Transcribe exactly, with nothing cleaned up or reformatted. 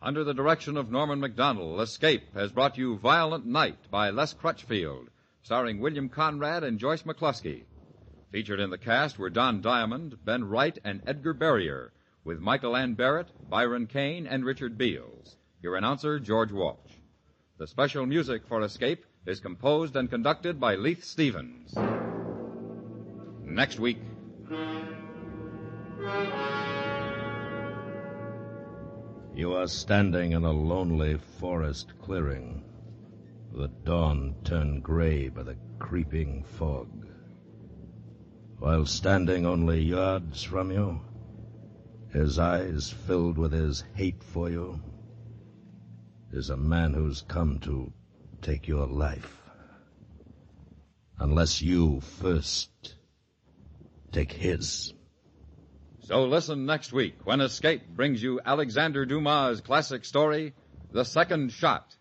Under the direction of Norman Macdonnell, Escape has brought you Violent Night by Les Crutchfield, starring William Conrad and Joyce McCluskey. Featured in the cast were Don Diamond, Ben Wright, and Edgar Barrier, with Michael Ann Barrett, Byron Kane, and Richard Beals. Your announcer, George Walsh. The special music for Escape is composed and conducted by Leith Stevens. Next week. You are standing in a lonely forest clearing. The dawn turned gray by the creeping fog. While standing only yards from you, his eyes filled with his hate for you, is a man who's come to take your life. Unless you first take his. So listen next week when Escape brings you Alexander Dumas' classic story, The Second Shot.